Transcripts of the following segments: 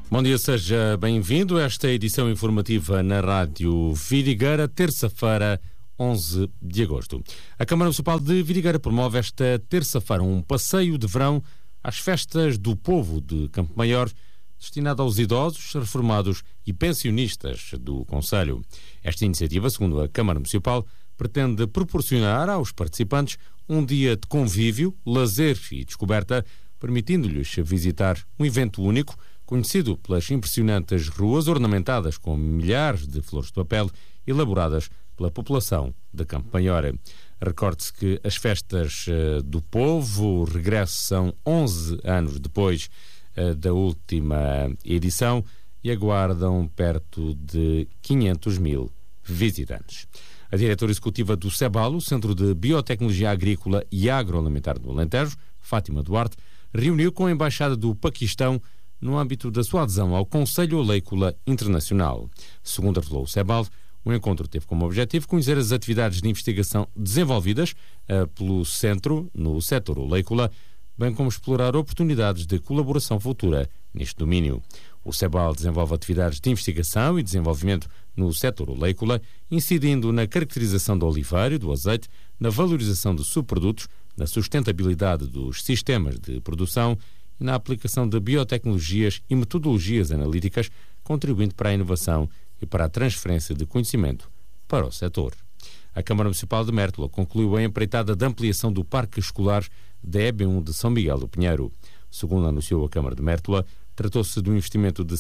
Bom dia, seja bem-vindo a esta edição informativa na Rádio Vidigueira, terça-feira, 11 de agosto. A Câmara Municipal de Vidigueira promove esta terça-feira um passeio de verão às festas do povo de Campo Maior, destinado aos idosos, reformados e pensionistas do concelho. Esta iniciativa, segundo a Câmara Municipal, pretende proporcionar aos participantes um dia de convívio, lazer e descoberta, permitindo-lhes visitar um evento único, conhecido pelas impressionantes ruas ornamentadas com milhares de flores de papel elaboradas pela população de Campo Maior. Recorde-se que as festas do povo regressam 11 anos depois da última edição e aguardam perto de 500 mil visitantes. A diretora executiva do CEBAL, o Centro de Biotecnologia Agrícola e Agroalimentar do Alentejo, Fátima Duarte, reuniu com a Embaixada do Paquistão no âmbito da sua adesão ao Conselho Oleícola Internacional. Segundo revelou o CEBAL, o encontro teve como objetivo conhecer as atividades de investigação desenvolvidas pelo Centro no setor oleícola, bem como explorar oportunidades de colaboração futura neste domínio. O CEBAL desenvolve atividades de investigação e desenvolvimento no setor oleícola, incidindo na caracterização do oliveira e do azeite, na valorização de subprodutos, na sustentabilidade dos sistemas de produção e na aplicação de biotecnologias e metodologias analíticas, contribuindo para a inovação e para a transferência de conhecimento para o setor. A Câmara Municipal de Mértola concluiu a empreitada de ampliação do Parque Escolar da EB1 de São Miguel do Pinheiro. Segundo anunciou a Câmara de Mértola, tratou-se de um investimento de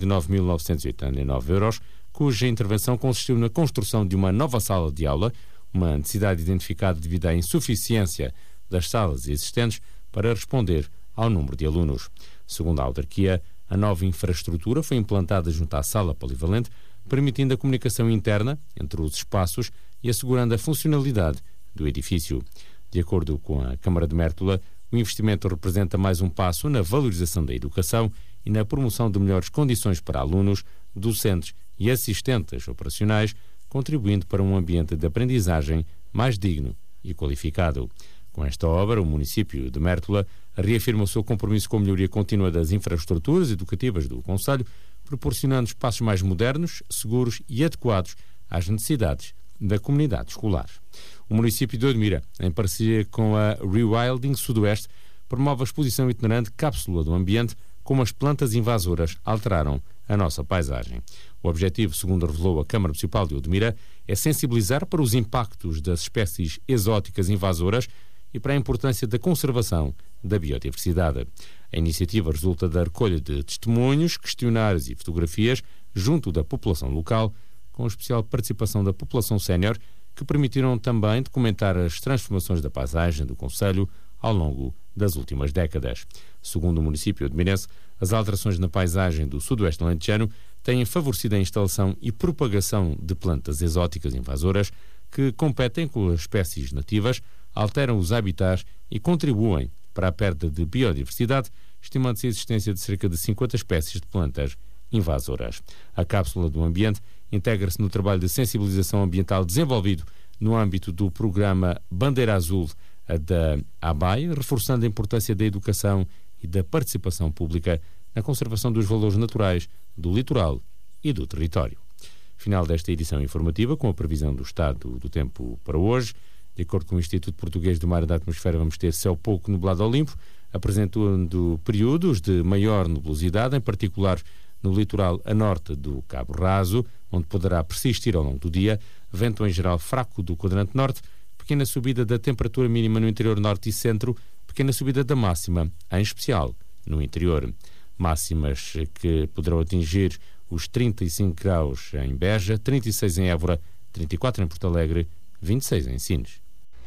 139.989 euros, cuja intervenção consistiu na construção de uma nova sala de aula, uma necessidade identificada devido à insuficiência das salas existentes para responder ao número de alunos. Segundo a autarquia, a nova infraestrutura foi implantada junto à sala polivalente, permitindo a comunicação interna entre os espaços e assegurando a funcionalidade do edifício. De acordo com a Câmara de Mértola, o investimento representa mais um passo na valorização da educação e na promoção de melhores condições para alunos, docentes e assistentes operacionais, contribuindo para um ambiente de aprendizagem mais digno e qualificado. Com esta obra, o município de Mértola reafirma o seu compromisso com a melhoria contínua das infraestruturas educativas do concelho, proporcionando espaços mais modernos, seguros e adequados às necessidades da comunidade escolar. O município de Odmira, em parceria com a Rewilding Sudoeste, promove a exposição itinerante Cápsula do Ambiente, como as plantas invasoras alteraram a nossa paisagem. O objetivo, segundo revelou a Câmara Municipal de Odmira, é sensibilizar para os impactos das espécies exóticas invasoras e para a importância da conservação da biodiversidade. A iniciativa resulta da recolha de testemunhos, questionários e fotografias junto da população local, com especial participação da população sénior, que permitiram também documentar as transformações da paisagem do concelho ao longo das últimas décadas. Segundo o município odmirense, as alterações na paisagem do sudoeste alentejano têm favorecido a instalação e propagação de plantas exóticas invasoras que competem com as espécies nativas, alteram os habitats e contribuem para a perda de biodiversidade, estimando-se a existência de cerca de 50 espécies de plantas invasoras. A Cápsula do Ambiente integra-se no trabalho de sensibilização ambiental desenvolvido no âmbito do programa Bandeira Azul da ABAI, reforçando a importância da educação e da participação pública na conservação dos valores naturais do litoral e do território. Final desta edição informativa, com a previsão do estado do tempo para hoje. De acordo com o Instituto Português do Mar e da Atmosfera, vamos ter céu pouco nublado ao limpo, apresentando períodos de maior nubosidade, em particular no litoral a norte do Cabo Raso, onde poderá persistir ao longo do dia, vento em geral fraco do quadrante norte, pequena subida da temperatura mínima no interior norte e centro, pequena subida da máxima, em especial no interior. Máximas que poderão atingir os 35 graus em Beja, 36 em Évora, 34 em Porto Alegre, 26 em Sines.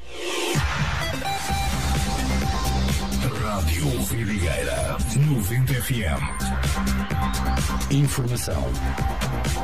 Rádio Vidigueira 90 FM. Informação